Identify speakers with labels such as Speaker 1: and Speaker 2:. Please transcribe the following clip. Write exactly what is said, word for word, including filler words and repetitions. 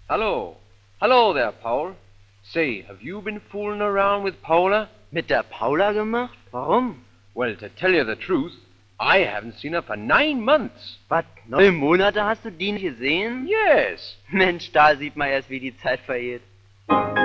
Speaker 1: Hallo. Hello there, Paul. Say, have you been fooling around with Paula?
Speaker 2: Mit der Paula gemacht? Warum?
Speaker 1: Well, to tell you the truth, I haven't seen her for nine months.
Speaker 2: Was, neun Monate hast du die nicht gesehen?
Speaker 1: Yes.
Speaker 2: Mensch, da sieht man erst, wie die Zeit vergeht.